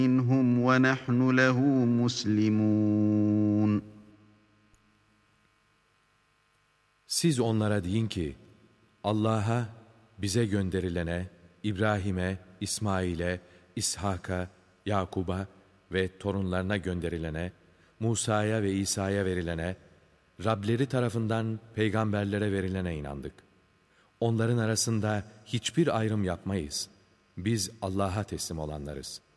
مِنْهُمْ وَنَحْنُ لَهُ مُسْلِمُونَ. Siz onlara deyin ki, Allah'a, bize gönderilene, İbrahim'e, İsmail'e, İshak'a, Yakub'a ve torunlarına gönderilene, Musa'ya ve İsa'ya verilene, Rableri tarafından peygamberlere verilene inandık. Onların arasında hiçbir ayrım yapmayız. Biz Allah'a teslim olanlarız.